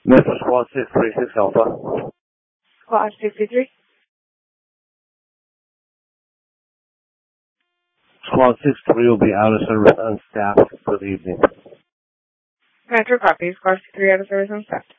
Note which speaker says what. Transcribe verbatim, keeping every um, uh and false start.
Speaker 1: Metro Squad six three six Alpha.
Speaker 2: Squad sixty-three.
Speaker 1: Squad six three will be out of service unstaffed for the evening.
Speaker 2: Metro copy. Squad sixty-three out of service on staff.